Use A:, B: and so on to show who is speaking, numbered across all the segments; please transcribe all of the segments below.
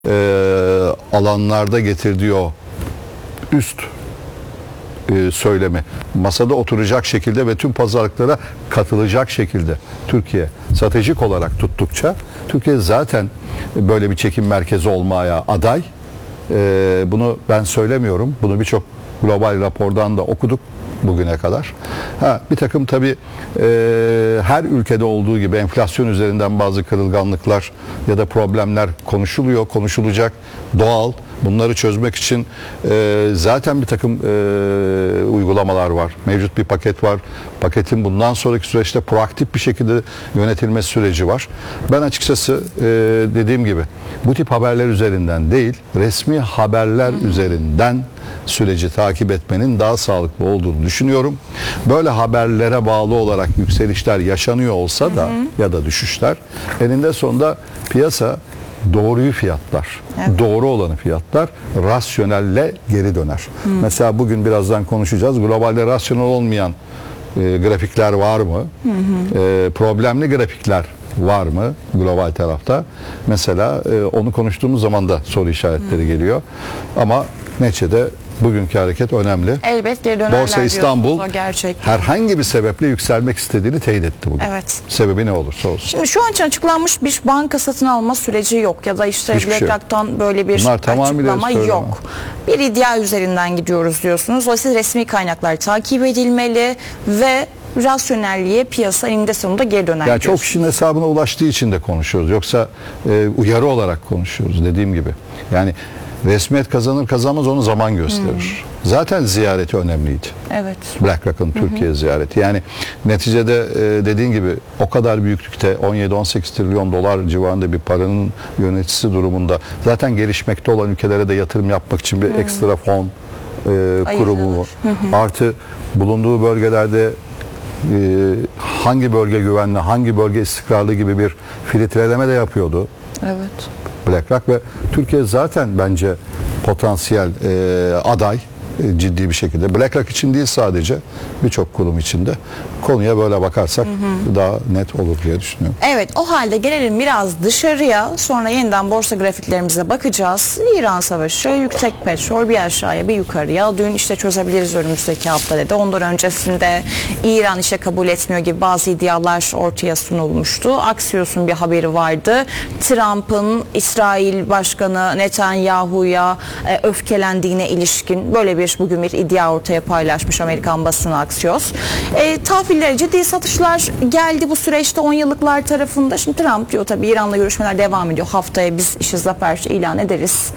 A: alanlarda getirdiği o üst söylemi masada oturacak şekilde ve tüm pazarlıklara katılacak şekilde Türkiye stratejik olarak tuttukça Türkiye zaten böyle bir çekim merkezi olmaya aday. Bunu ben söylemiyorum. Bunu birçok global rapordan da okuduk bugüne kadar. Bir takım tabii her ülkede olduğu gibi enflasyon üzerinden bazı kırılganlıklar ya da problemler konuşuluyor, konuşulacak, doğal. Bunları çözmek için zaten bir takım uygulamalar var. Mevcut bir paket var. Paketin bundan sonraki süreçte proaktif bir şekilde yönetilmesi süreci var. Ben açıkçası dediğim gibi bu tip haberler üzerinden değil, resmi haberler üzerinden süreci takip etmenin daha sağlıklı olduğunu düşünüyorum. Böyle haberlere bağlı olarak yükselişler yaşanıyor olsa da ya da düşüşler, eninde sonunda piyasa doğruyu fiyatlar, doğru olanı fiyatlar, rasyonelle geri döner. Mesela bugün birazdan konuşacağız. Globalde rasyonel olmayan grafikler var mı? Problemli grafikler var mı global tarafta? Mesela onu konuştuğumuz zaman da soru işaretleri geliyor. Ama neticede bugünkü hareket önemli.
B: Elbet geri dönerler.
A: Borsa İstanbul
B: gerçekten
A: herhangi bir sebeple yükselmek istediğini teyit etti bugün.
B: Evet.
A: Sebebi ne olursa olsun.
B: Şimdi şu an için açıklanmış bir banka satın alma süreci yok ya da işte BlackRock'tan böyle bir açıklama yok. Bir iddia üzerinden gidiyoruz diyorsunuz. Dolayısıyla resmi kaynaklar takip edilmeli ve rasyonelliğe piyasa eninde sonunda geri döner.
A: Yani çok kişinin hesabına ulaştığı için de konuşuyoruz. Yoksa uyarı olarak konuşuyoruz dediğim gibi. Yani resmiyet kazanır kazanmaz onu zaman gösterir. Zaten ziyareti önemliydi.
B: Evet.
A: BlackRock'ın Türkiye ziyareti. Yani neticede dediğin gibi o kadar büyüklükte 17-18 trilyon dolar civarında bir paranın yöneticisi durumunda zaten gelişmekte olan ülkelere de yatırım yapmak için bir ekstra fon kurumu artı bulunduğu bölgelerde hangi bölge güvenli, hangi bölge istikrarlı gibi bir filtreleme de yapıyordu.
B: Evet.
A: BlackRock ve Türkiye zaten bence potansiyel aday ciddi bir şekilde. BlackRock için değil sadece birçok kurum içinde. Konuya böyle bakarsak daha net olur diye düşünüyorum.
B: Evet, o halde gelelim biraz dışarıya. Sonra yeniden borsa grafiklerimize bakacağız. İran Savaşı, yüksek petrol bir aşağıya bir yukarıya. Dün işte çözebiliriz önümüzdeki hafta dedi. Ondan öncesinde İran işte kabul etmiyor gibi bazı iddialar ortaya sunulmuştu. Axios'un bir haberi vardı. Trump'ın İsrail Başkanı Netanyahu'ya öfkelendiğine ilişkin böyle bir bugün bir iddia ortaya paylaşmış Amerikan basını Axios. Tahvillere ciddi satışlar geldi bu süreçte 10 yıllıklar tarafında. Şimdi Trump diyor tabii İran'la görüşmeler devam ediyor. Haftaya biz işi zafer ilan ederiz.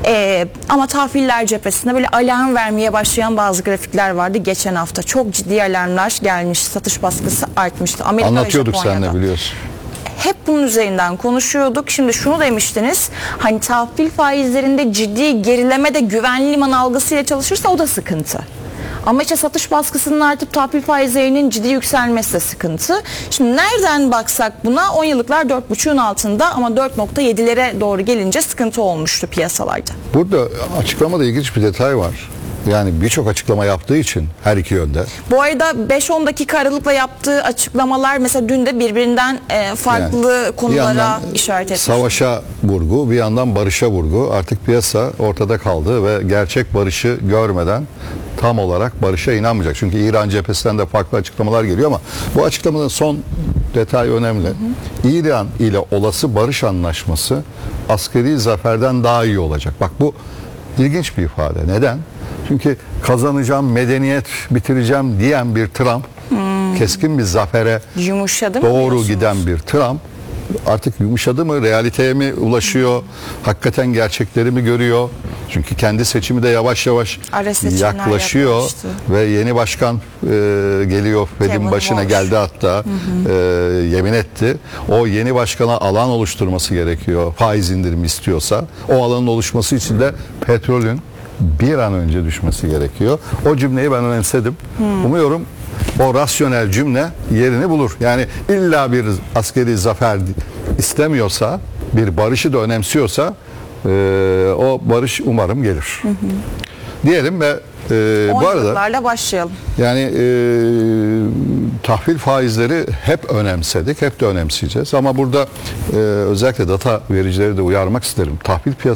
B: Ama tahviller cephesinde böyle alarm vermeye başlayan bazı grafikler vardı geçen hafta. Çok ciddi alarmlar gelmiş. Satış baskısı artmıştı. Amerika
A: anlatıyorduk seninle biliyorsun.
B: Hep bunun üzerinden konuşuyorduk. Şimdi şunu demiştiniz. Hani tahvil faizlerinde ciddi gerileme de güvenli liman algısıyla çalışırsa o da sıkıntı. Ama işte satış baskısının artıp tahvil faizlerinin ciddi yükselmesi de sıkıntı. Şimdi nereden baksak buna 10 yıllıklar 4,5'un altında ama 4,7'lere doğru gelince sıkıntı olmuştu piyasalarda.
A: Burada açıklamada ilginç bir detay var. Yani birçok açıklama yaptığı için her iki yönde.
B: Bu arada 5-10 dakika aralıkla yaptığı açıklamalar mesela dün de birbirinden farklı yani, konulara işaret etmiş.
A: Savaşa vurgu, bir yandan barışa vurgu. Artık piyasa ortada kaldı ve gerçek barışı görmeden tam olarak barışa inanmayacak. Çünkü İran cephesinden de farklı açıklamalar geliyor ama bu açıklamanın son detay önemli. İran ile olası barış anlaşması askeri zaferden daha iyi olacak. Bak bu ilginç bir ifade. Neden? Çünkü kazanacağım, medeniyet bitireceğim diyen bir Trump, keskin bir zafere doğru giden bir Trump, artık yumuşadı mı, realiteye mi ulaşıyor, hakikaten gerçekleri mi görüyor? Çünkü kendi seçimi de yavaş yavaş yaklaşıyor ve yeni başkan geliyor, Fed'in başına geldi hatta, yemin etti. O yeni başkana alan oluşturması gerekiyor, faiz indirimi istiyorsa. O alanın oluşması için de petrolün bir an önce düşmesi gerekiyor. O cümleyi ben önemsedim. Umuyorum o rasyonel cümle yerini bulur. Yani illa bir askeri zafer istemiyorsa, bir barışı da önemsiyorsa o barış umarım gelir. Diyelim ve Bu arada
B: yıllıklarla başlayalım.
A: yani tahvil faizleri hep önemsedik, hep de önemseyeceğiz. Ama burada özellikle data vericileri de uyarmak isterim. Tahvil piyasası